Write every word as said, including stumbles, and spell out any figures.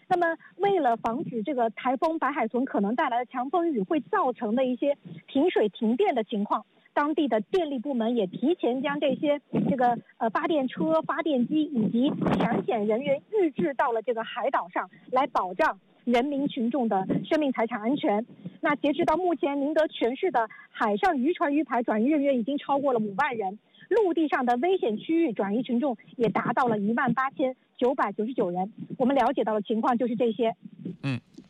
那么为了防止这个台风白海豚可能带来的强风雨会造成的一些停水停电的情况，当地的电力部门也提前将这些这个呃发电车、发电机以及抢险人员预置到了这个海岛上，来保障人民群众的生命财产安全。那截止到目前，宁德全市的海上渔船渔排转移人员已经超过了五万人，陆地上的危险区域转移群众也达到了一万八千九百九十九人。我们了解到的情况就是这些。 嗯。